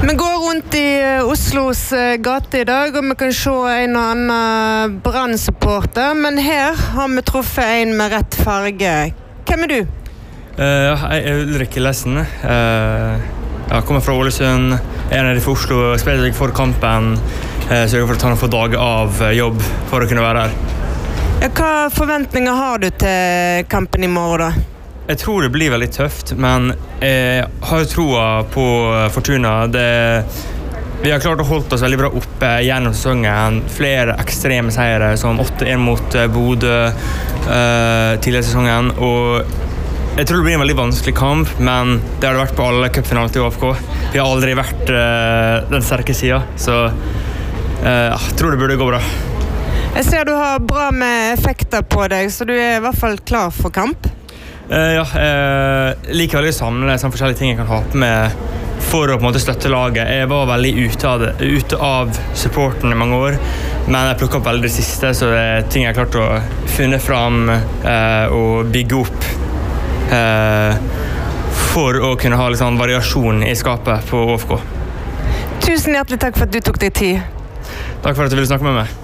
Vi går rundt i Oslos gate I dag, og vi kan se en og annen Brann-supporter, men her har vi truffet en med rett farge. Hvem du? Jeg Ulrik Lesen. Jeg kommer fra Ålesund, jeg nede for Oslo, spiller jeg for kampen, sørger for å ta noen få dager av jobb for å kunne være her. Ja, hva forventninger har du til kampen I morgen da? Jeg tror det blir veldig tøft, men jeg har troa på Fortuna. Vi har klart å holde oss veldig bra oppe gjennom sesongen. Flere ekstreme seire, som 8-1 mot Bodø tidligere sesongen. Og jeg tror det blir en veldig vanskelig kamp, men det har det vært på alle cupfinaler til ÅFK. Vi har aldri vært den sterke siden, så jeg tror det burde gå bra. Jeg ser du har bra med effekter på deg, så du I hvert fall klar for kamp? Ja, liker veldig å samle sånne forskjellige ting jeg kan ha på med for å på en måte støtte laget. Jeg var veldig ute av supporten I mange år, men jeg plukket opp veldig det siste, så det ting jeg har klart å finne fram og bygge opp for å kunne ha litt sånn variasjon I skapet på ÅFK. Tusen hjertelig takk for at du tok deg tid. Takk for at du ville snakke med meg.